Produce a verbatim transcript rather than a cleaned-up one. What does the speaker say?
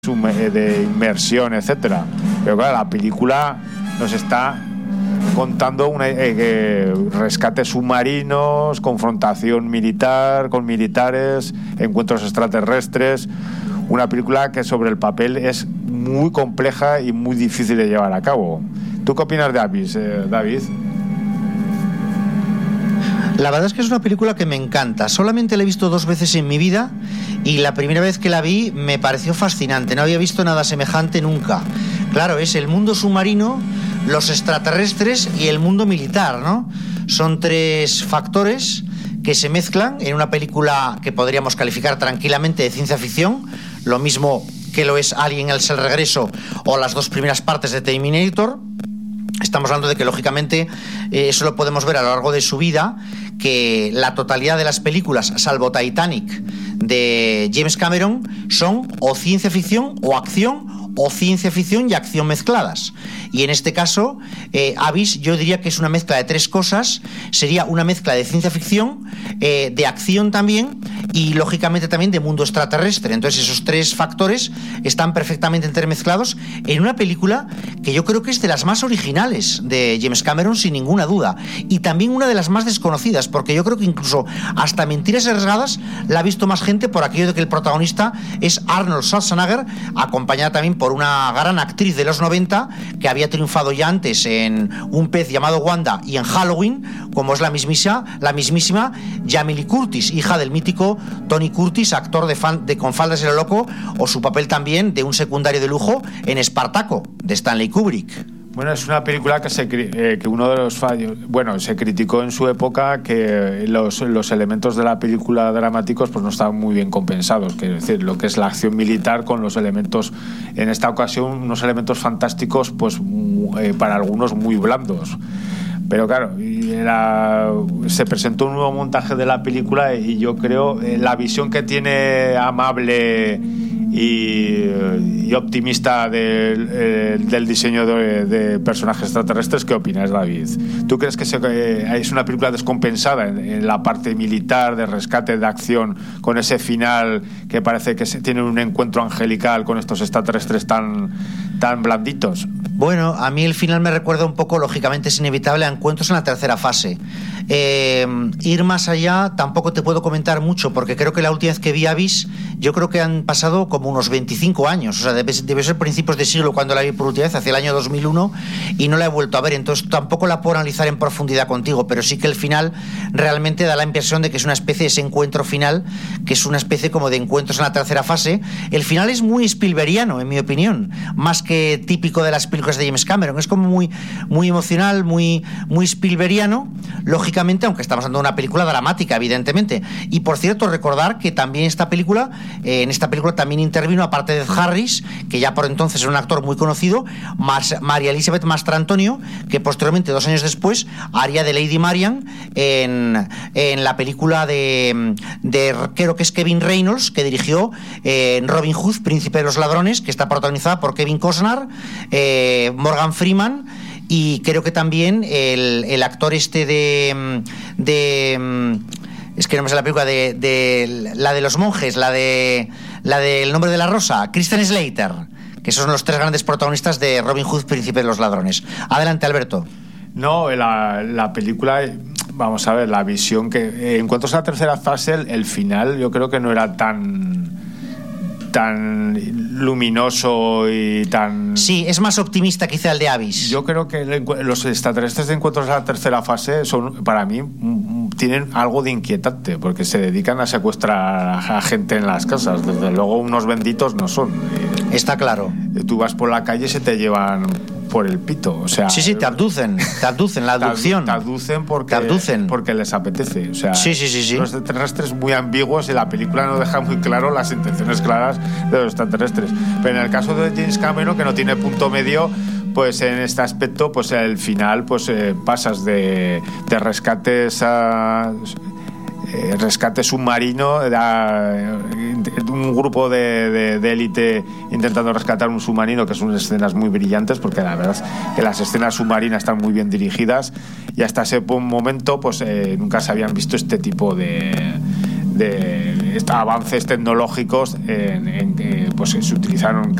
de inmersión, etcétera. Pero claro, la película nos está contando una, eh, eh, rescates submarinos, confrontación militar con militares, encuentros extraterrestres. Una película que sobre el papel es muy compleja y muy difícil de llevar a cabo. ¿Tú qué opinas de Abyss, eh, David? La verdad es que es una película que me encanta. Solamente la he visto dos veces en mi vida y la primera vez que la vi me pareció fascinante. No había visto nada semejante nunca. Claro, es el mundo submarino, los extraterrestres y el mundo militar, ¿no? Son tres factores que se mezclan en una película que podríamos calificar tranquilamente de ciencia ficción, lo mismo que lo es Alien: El regreso o las dos primeras partes de Terminator. Estamos hablando de que, lógicamente, eh, eso lo podemos ver a lo largo de su vida, que la totalidad de las películas, salvo Titanic, de James Cameron, son o ciencia ficción o acción, o ciencia ficción y acción mezcladas. Y en este caso, eh, Abyss, yo diría que es una mezcla de tres cosas. Sería una mezcla de ciencia ficción, eh, de acción también, y lógicamente también de mundo extraterrestre. Entonces esos tres factores están perfectamente entremezclados en una película que yo creo que es de las más originales de James Cameron, sin ninguna duda, y también una de las más desconocidas, porque yo creo que incluso hasta Mentiras arriesgadas la ha visto más gente por aquello de que el protagonista es Arnold Schwarzenegger, acompañada también por una gran actriz de los noventa que había triunfado ya antes en Un pez llamado Wanda y en Halloween, como es la mismísima, la mismísima Jamie Lee Curtis, hija del mítico Tony Curtis, actor de, fan, de Con faldas y lo loco, o su papel también de un secundario de lujo en Espartaco, de Stanley Kubrick. Bueno, es una película que, se, eh, que uno de los fallos, bueno, se criticó en su época que los, los elementos de la película dramáticos pues no estaban muy bien compensados, que es decir, lo que es la acción militar con los elementos, en esta ocasión, unos elementos fantásticos, pues eh, para algunos muy blandos. Pero claro, era, se presentó un nuevo montaje de la película y yo creo eh, la visión que tiene amable y, y optimista del, eh, del diseño de, de personajes extraterrestres. ¿Qué opinas, David? ¿Tú crees que se, eh, es una película descompensada en, en la parte militar, de rescate, de acción, con ese final que parece que se tiene un encuentro angelical con estos extraterrestres tan, tan blanditos? Bueno, a mí el final me recuerda un poco, lógicamente es inevitable, a encuentros en la tercera fase. Eh, ir más allá tampoco te puedo comentar mucho, porque creo que la última vez que vi Abyss, yo creo que han pasado como unos veinticinco años, o sea, debe, debe ser principios de siglo cuando la vi por última vez, hacia el año dos mil uno, y no la he vuelto a ver, entonces tampoco la puedo analizar en profundidad contigo, pero sí que el final realmente da la impresión de que es una especie de ese encuentro final, que es una especie como de encuentros en la tercera fase. El final es muy Spielbergiano, en mi opinión, más que típico de las películas de James Cameron, es como muy, muy emocional, muy, muy Spielbergiano, lógicamente, aunque estamos hablando de una película dramática, evidentemente. Y por cierto, recordar que también esta película, eh, en esta película también intervino, aparte de Ed Harris, que ya por entonces era un actor muy conocido, Mas, María Elizabeth Mastrantonio, que posteriormente, dos años después, haría de Lady Marian en, en la película de, de, creo que es Kevin Reynolds, que dirigió eh, Robin Hood, Príncipe de los Ladrones, que está protagonizada por Kevin Costner, eh, Morgan Freeman, y creo que también el, el actor este de, de es que no me sé la película de, de la de los monjes, la de la del Nombre de la Rosa, Christian Slater, que esos son los tres grandes protagonistas de Robin Hood, Príncipe de los Ladrones. Adelante, Alberto. No, la, la película, vamos a ver, la visión que en cuanto a la tercera fase, el, el final yo creo que no era tan tan luminoso y tan... Sí, es más optimista quizá el de Abyss. Yo creo que el, los extraterrestres de Encuentros a la tercera fase son, para mí, tienen algo de inquietante, porque se dedican a secuestrar a gente en las casas. Desde luego unos benditos no son. Está claro. Tú vas por la calle y se te llevan por el pito, o sea... Sí, sí, te abducen, te abducen, la abducción. Te abducen porque, te abducen porque les apetece, o sea... Sí, sí, sí, sí. Los extraterrestres muy ambiguos y la película no deja muy claro las intenciones claras de los extraterrestres. Pero en el caso de James Cameron, que no tiene punto medio, pues en este aspecto, pues el final, pues eh, pasas de, de rescates a... Eh, rescate submarino, era un grupo de, de élite intentando rescatar un submarino, que son escenas muy brillantes, porque la verdad es que las escenas submarinas están muy bien dirigidas, y hasta ese momento pues eh, nunca se habían visto este tipo de, de eh, avances tecnológicos en, en que pues se utilizaron